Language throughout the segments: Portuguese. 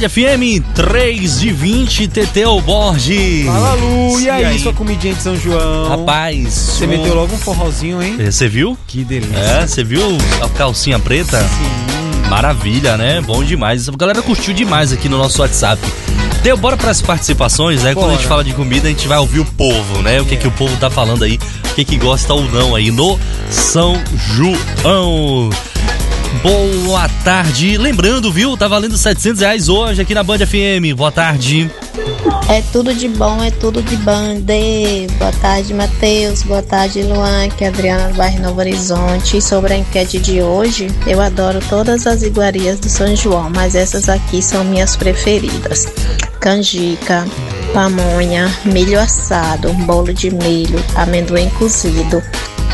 Band FM 3h20, Teteu Borges. Fala, Lu, e aí, sua comidinha de São João? Rapaz, você meteu logo um forrozinho, hein? Você viu? Que delícia. É, você viu a calcinha preta? Sim. Maravilha, né? Bom demais. A galera curtiu demais aqui no nosso WhatsApp. Deu, bora para as participações, né? Bora. Quando a gente fala de comida, a gente vai ouvir o povo, né? O que o povo tá falando aí, o que gosta ou não aí no São João. Boa tarde. Lembrando, viu? Tá valendo R$700 hoje aqui na Band FM. Boa tarde. É tudo de bom, é tudo de bande. Boa tarde, Matheus. Boa tarde, Luan. Que é Adriana do bairro Novo Horizonte. E sobre a enquete de hoje, eu adoro todas as iguarias do São João, mas essas aqui são minhas preferidas: canjica, pamonha, milho assado, bolo de milho, amendoim cozido.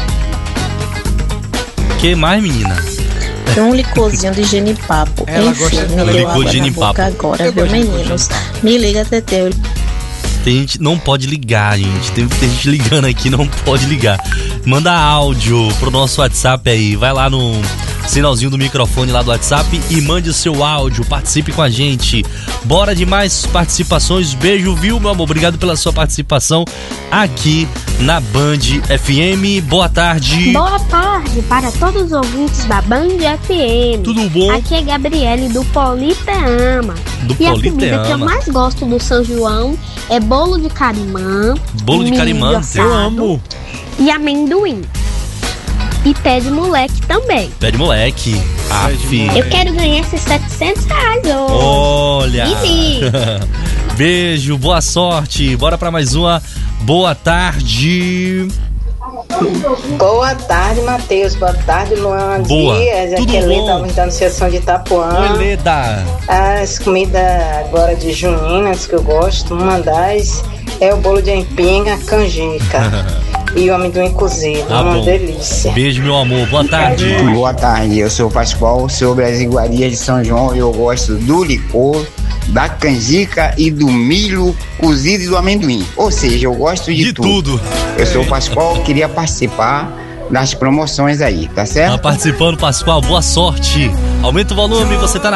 Que mais, menina? Um licorzinho de genipapo. Enfim, me deu água na boca agora, viu, meninos? Me liga, Teteu. Tem gente, não pode ligar, gente. Tem gente ligando aqui, não pode ligar. Manda áudio pro nosso WhatsApp aí. Vai lá no sinalzinho do microfone lá do WhatsApp e mande o seu áudio. Participe com a gente. Bora de mais participações. Beijo, viu, meu amor? Obrigado pela sua participação aqui na Band FM. Boa tarde. Boa tarde para todos os ouvintes da Band FM. Tudo bom? Aqui é Gabriele do Politeama. E a comida que eu mais gosto do São João é bolo de carimã. Bolo de carimã, eu amo. E amendoim. E pé de moleque também. Pé de moleque. Eu quero ganhar esses R$700 hoje. Olha. Beijo, boa sorte. Bora pra mais uma. Boa tarde. Boa tarde, Matheus. Boa tarde, Luan. Boa. Dias. Tudo aqui é bom? Leda, da Associação de Itapuã. Oi, Leda. As comidas agora de juninas que eu gosto, uma das é o bolo de aipim, a canjica e o amendoim cozido. Uma delícia. Beijo, meu amor. Boa tarde. Boa tarde. Eu sou o Pascoal. Sobre as iguarias de São João, eu gosto do licor, da canjica e do milho cozido e do amendoim. Ou seja, eu gosto de tudo. Eu sou o Pascoal, queria participar das promoções aí, tá certo? Tá participando, Pascoal. Boa sorte. Aumenta o volume, você tá na